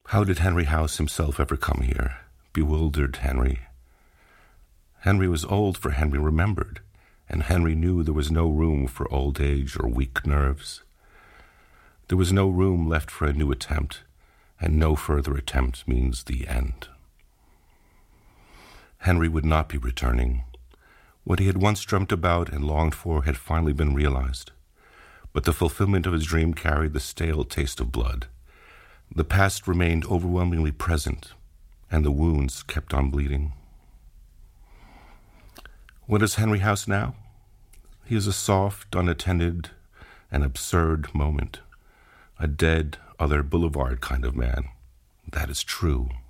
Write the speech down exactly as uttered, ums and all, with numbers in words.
How did Henry House himself ever come here? Bewildered Henry. Henry was old, for Henry remembered, and Henry knew there was no room for old age or weak nerves. There was no room left for a new attempt, and no further attempt means the end. Henry would not be returning. What he had once dreamt about and longed for had finally been realized, but the fulfillment of his dream carried the stale taste of blood. The past remained overwhelmingly present, and the wounds kept on bleeding. What is Henry House now? He is a soft, unattended, and absurd moment. A dead, other boulevard kind of man. That is true.